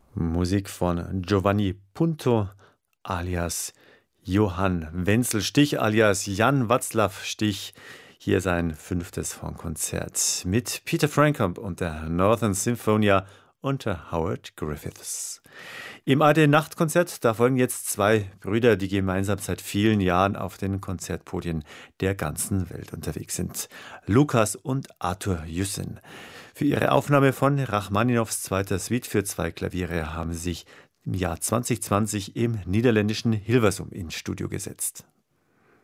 Musik von Giovanni Punto alias Johann Wenzel Stich alias Jan Václav Stich. Hier sein 5. Hornkonzert mit Peter Frampton und der Northern Symphonia unter Howard Griffiths. Im ARD-Nachtkonzert, da folgen jetzt 2 Brüder, die gemeinsam seit vielen Jahren auf den Konzertpodien der ganzen Welt unterwegs sind. Lukas und Arthur Jüssen. Für ihre Aufnahme von Rachmaninows 2. Suite für 2 Klaviere haben sie sich im Jahr 2020 im niederländischen Hilversum ins Studio gesetzt.